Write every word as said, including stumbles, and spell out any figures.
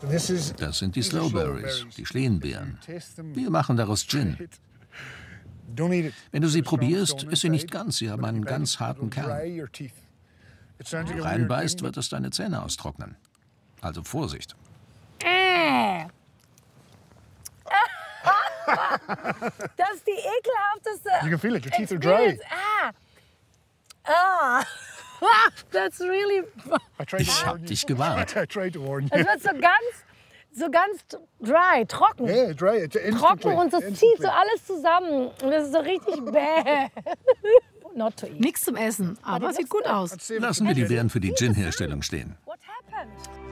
Das sind die Slowberries, die Schleenbeeren. Wir machen daraus Gin. Wenn du sie probierst, ist sie nicht ganz. Sie haben einen ganz harten Kern. Wenn du reinbeißt, wird es deine Zähne austrocknen. Also Vorsicht. Das ist die ekelhafteste... You can feel it, your teeth are dry. Ah. Ah. That's really... Ich hab dich gewarnt. I tried to warn Es you. wird so ganz, so ganz dry, trocken. Yeah, dry. It's instantly. Trocken und das zieht instantly. so alles zusammen. Und das ist so richtig bäh. Not to eat. Nichts zum Essen, aber sieht gut aus. I'd save it Lassen for wir the die Beeren für die Gin-Herstellung stehen. What happened?